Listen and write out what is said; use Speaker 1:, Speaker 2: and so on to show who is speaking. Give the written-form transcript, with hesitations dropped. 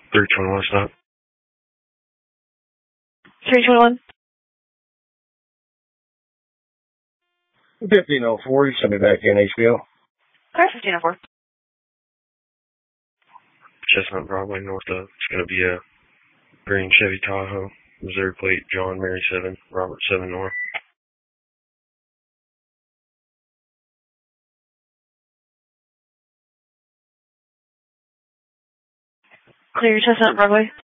Speaker 1: 321 stop.
Speaker 2: 321.
Speaker 3: 1504, you send me back in HBO.
Speaker 2: Okay, 1504.
Speaker 1: Chestnut Broadway north of. It's going to be a green Chevy Tahoe, Missouri plate, John Mary 7, Robert 7 north.
Speaker 2: Clear Chestnut Broadway.